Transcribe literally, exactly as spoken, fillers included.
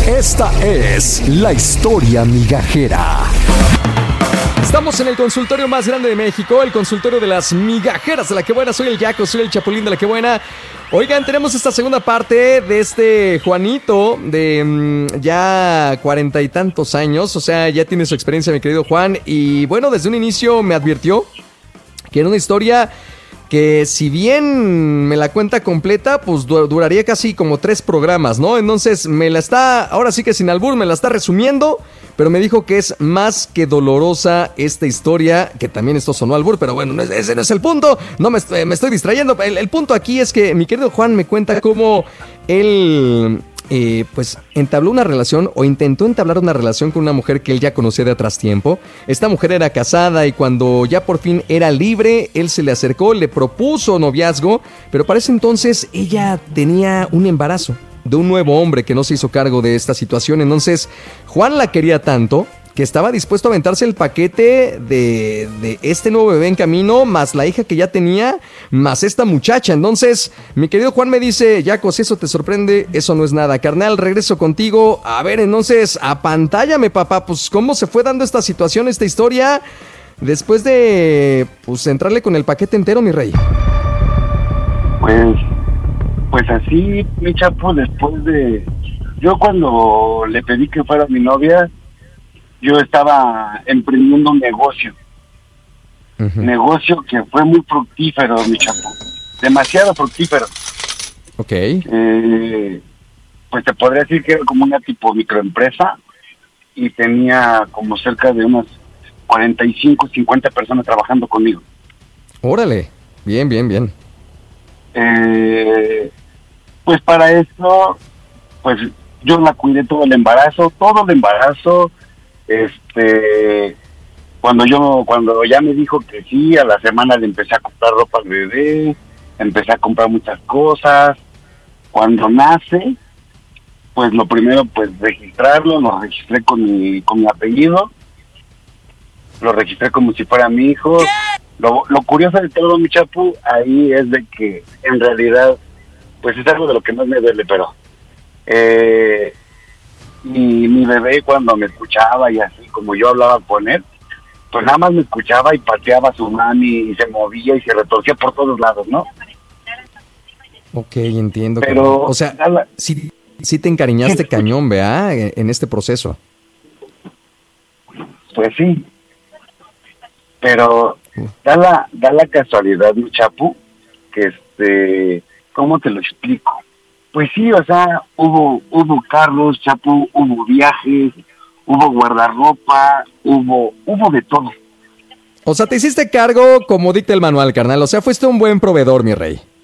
Esta es la historia migajera. Estamos en el consultorio más grande de México, el consultorio de las migajeras de La Que Buena. Soy el Yaco, soy el Chapulín de La Que Buena. Oigan, tenemos esta segunda parte de este Juanito de mmm, ya cuarenta y tantos años. O sea, ya tiene su experiencia, mi querido Juan. Y bueno, desde un inicio me advirtió que era una historia que, si bien me la cuenta completa, pues du- duraría casi como tres programas, ¿no? Entonces me la está, ahora sí que sin albur, me la está resumiendo, pero me dijo que es más que dolorosa esta historia, que también esto sonó albur, pero bueno, no es, ese no es el punto, no me, est- me estoy distrayendo. El, el punto aquí es que mi querido Juan me cuenta cómo él... Eh, pues entabló una relación o intentó entablar una relación con una mujer que él ya conocía de atrás tiempo. Esta mujer era casada y cuando ya por fin era libre, él se le acercó, le propuso noviazgo, pero para ese entonces ella tenía un embarazo de un nuevo hombre que no se hizo cargo de esta situación. Entonces Juan la quería tanto que estaba dispuesto a aventarse el paquete de, de este nuevo bebé en camino, más la hija que ya tenía, más esta muchacha. Entonces, mi querido Juan me dice, Yaco, si eso te sorprende, eso no es nada. Carnal, regreso contigo. A ver, entonces, apantállame, papá. Pues, ¿cómo se fue dando esta situación, esta historia? Después de, pues, entrarle con el paquete entero, mi rey. Pues, pues así, mi Chapo, después de... Yo cuando le pedí que fuera mi novia, yo estaba emprendiendo un negocio. Uh-huh. Negocio que fue muy fructífero, mi Chapo. Demasiado fructífero. Ok. Eh, pues te podría decir que era como una tipo microempresa y tenía como cerca de unas cuarenta y cinco, cincuenta personas trabajando conmigo. Órale. Bien, bien, bien. Eh, pues para eso, pues yo la cuidé todo el embarazo, todo el embarazo. Este, cuando yo, cuando ya me dijo que sí, a la semana le empecé a comprar ropa al bebé, empecé a comprar muchas cosas. Cuando nace, pues lo primero, pues registrarlo, lo registré con mi, con mi apellido, lo registré como si fuera mi hijo. Lo, lo curioso de todo, mi Chapu, ahí es de que en realidad, pues es algo de lo que más me duele, pero eh, y mi bebé cuando me escuchaba y así como yo hablaba con él, pues nada más me escuchaba y pateaba a su mami y se movía y se retorcía por todos lados, ¿no? Ok, entiendo. Pero, o sea, la... sí, sí te encariñaste sí, cañón, ¿verdad? En este proceso. Pues sí. Pero uh. da la da la casualidad, mi Chapu, que este, ¿cómo te lo explico? Pues sí, o sea, hubo hubo carros, Chapu, hubo viajes, hubo guardarropa, hubo hubo de todo. O sea, te hiciste cargo como dicta el manual, carnal. O sea, fuiste un buen proveedor, mi rey.